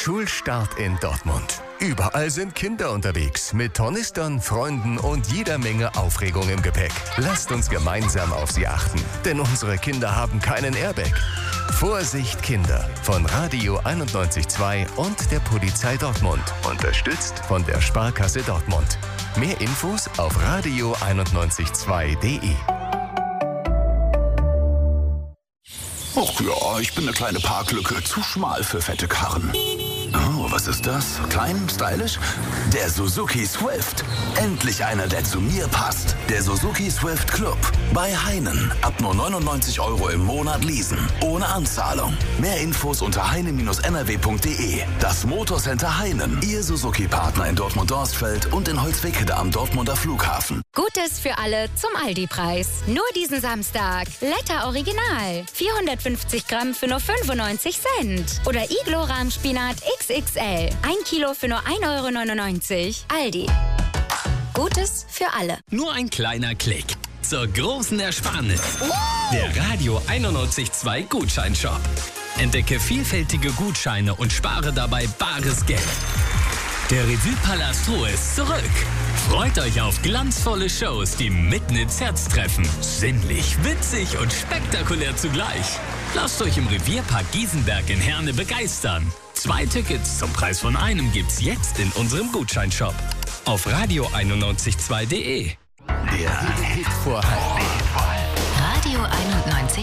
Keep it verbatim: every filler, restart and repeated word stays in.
Schulstart in Dortmund. Überall sind Kinder unterwegs, mit Tornistern, Freunden und jeder Menge Aufregung im Gepäck. Lasst uns gemeinsam auf sie achten, denn unsere Kinder haben keinen Airbag. Vorsicht Kinder von Radio einundneunzig Komma zwei und der Polizei Dortmund. Unterstützt von der Sparkasse Dortmund. Mehr Infos auf radio einundneunzig Komma zwei punkt de. Ach ja, ich bin eine kleine Parklücke, zu schmal für fette Karren. Oh, was ist das? Klein, stylisch? Der Suzuki Swift. Endlich einer, der zu mir passt. Der Suzuki Swift Club. Bei Heinen. Ab nur neunundneunzig Euro im Monat leasen. Ohne Anzahlung. Mehr Infos unter heine Bindestrich n r w punkt de. Das Motorcenter Heinen. Ihr Suzuki-Partner in Dortmund-Dorstfeld und in Holzwickede am Dortmunder Flughafen. Gutes für alle zum Aldi-Preis. Nur diesen Samstag. Letter Original. vierhundertfünfzig Gramm für nur fünfundneunzig Cent. Oder Iglo-Rahmspinat X X L. Ein Kilo für nur ein Euro neunundneunzig. Aldi. Gutes für alle. Nur ein kleiner Klick zur großen Ersparnis. Der Radio einundneunzig Komma zwei Gutscheinshop. Entdecke vielfältige Gutscheine und spare dabei bares Geld. Der Revue-Palast Ruhr ist zurück. Freut euch auf glanzvolle Shows, die mitten ins Herz treffen. Sinnlich, witzig und spektakulär zugleich. Lasst euch im Revierpark Giesenberg in Herne begeistern. Zwei Tickets zum Preis von einem gibt's jetzt in unserem Gutscheinshop. Auf radio einundneunzig Komma zwei punkt de. Der Hit vor Halb. Radio einundneunzig.